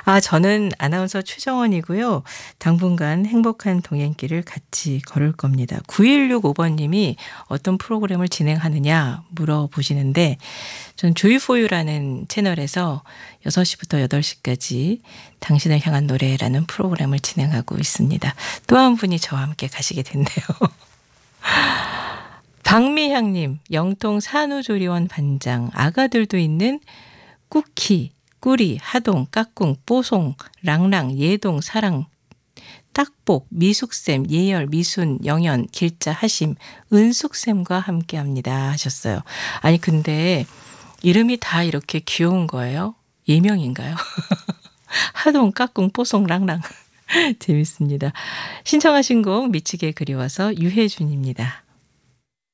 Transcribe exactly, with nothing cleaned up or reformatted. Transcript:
아 저는 아나운서 최정원이고요. 당분간 행복한 동행길을 같이 걸을 겁니다. 구일육오 번님이 "어떤 프로그램을 진행하느냐?" 물어보시는데 저는 조이포유라는 채널에서 여섯 시부터 여덟 시까지 당신을 향한 노래라는 프로그램을 진행하고 있습니다. 또 한 분이 저와 함께 가시게 됐네요. 박미향님, "영통 산후조리원 반장, 아가들도 있는 꾸키, 꾸리, 하동, 까꿍, 뽀송, 랑랑, 예동, 사랑, 딱복, 미숙쌤, 예열, 미순, 영연, 길자, 하심, 은숙쌤과 함께합니다." 하셨어요. 아니 근데 이름이 다 이렇게 귀여운 거예요? 예명인가요? 하동, 까꿍, 뽀송, 랑랑. 재밌습니다. 신청하신 곡 미치게 그리워서 유해준입니다.